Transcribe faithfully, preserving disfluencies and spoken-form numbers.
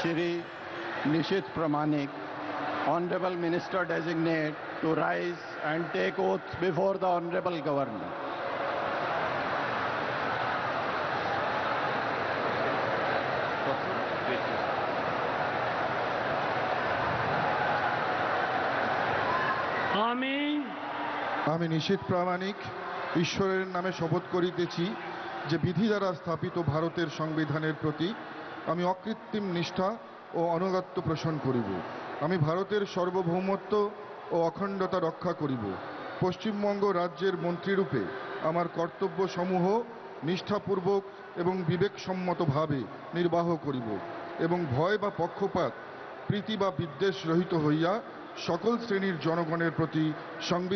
Shri Nishit Pramanik, Honorable Minister Designate, to rise and take oath before the Honorable Governor. আমি আমি নিশীথ প্রামাণিক ঈশ্বরের নামে শপথ করিতেছি যে বিধি দ্বারা স্থাপিত ভারতের সংবিধানের প্রতি আমি অকৃত্রিম নিষ্ঠা ও অনুগত্য পোষণ করিব। আমি ভারতের সার্বভৌমত্ব ও অখণ্ডতা রক্ষা করিব। পশ্চিমবঙ্গ রাজ্যের মন্ত্রীরূপে আমার কর্তব্যসমূহ নিষ্ঠাপূর্বক এবং বিবেকসম্মতভাবে নির্বাহ করিব এবং ভয় বা পক্ষপাত প্রীতি বা বিদ্বেষ রহিত হইয়া সকল শ্রেণীর জনগণের প্রতি সংবিধান